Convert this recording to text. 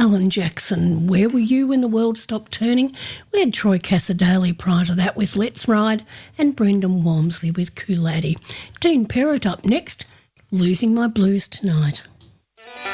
Alan Jackson, Where Were You When the World Stopped Turning? We had Troy Cassar-Daley prior to that with Let's Ride, and Brendan Walmsley with Cooladdie. Dean Perrott up next, Losing My Blues Tonight.